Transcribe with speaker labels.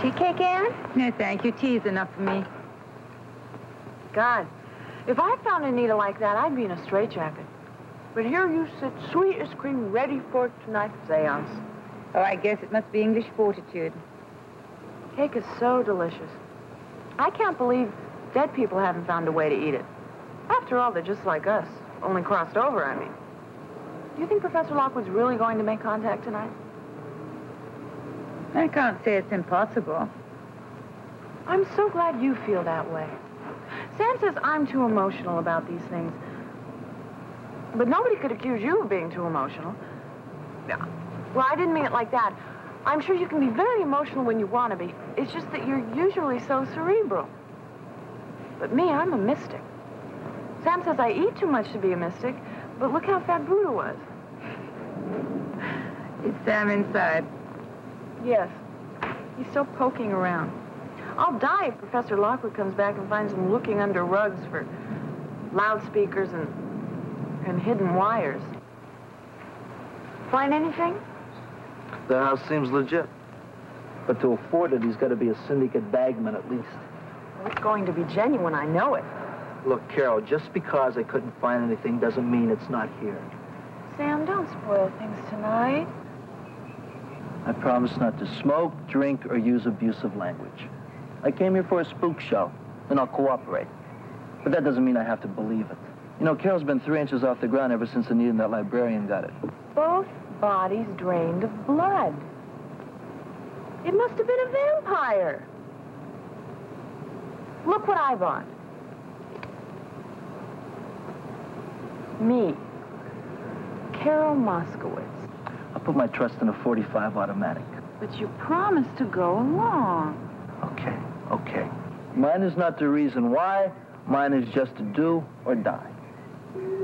Speaker 1: Tea cake, Anne? No, thank you. Tea's enough for me.
Speaker 2: God, if I found a needle like that, I'd be in a straitjacket. But here you sit, sweet as cream, ready for tonight's seance.
Speaker 1: Oh, I guess it must be English fortitude.
Speaker 2: Cake is so delicious. I can't believe dead people haven't found a way to eat it. After all, they're just like us, only crossed over, I mean. Do you think Professor Lockwood's really going to make contact tonight?
Speaker 1: I can't say it's impossible.
Speaker 2: I'm so glad you feel that way. Sam says I'm too emotional about these things. But nobody could accuse you of being too emotional. Yeah. Well, I didn't mean it like that. I'm sure you can be very emotional when you want to be. It's just that you're usually so cerebral. But me, I'm a mystic. Sam says I eat too much to be a mystic, but look how fat Buddha was.
Speaker 1: Is Sam inside?
Speaker 2: Yes. He's still poking around. I'll die if Professor Lockwood comes back and finds him looking under rugs for loudspeakers and hidden wires. Find anything?
Speaker 3: The house seems legit. But to afford it, he's got to be a syndicate bagman at least.
Speaker 2: Well, it's going to be genuine, I know it.
Speaker 3: Look, Carol, just because I couldn't find anything doesn't mean it's not here.
Speaker 2: Sam, don't spoil things tonight.
Speaker 3: I promise not to smoke, drink, or use abusive language. I came here for a spook show, and I'll cooperate. But that doesn't mean I have to believe it. You know, Carol's been 3 inches off the ground ever since Anita and that librarian got it.
Speaker 2: Both bodies drained of blood. It must have been a vampire. Look what I bought. Me, Carol Moskowitz.
Speaker 3: I'll put my trust in a .45 automatic.
Speaker 2: But you promised to go along.
Speaker 3: Okay, okay. Mine is not the reason why. Mine is just to do or die.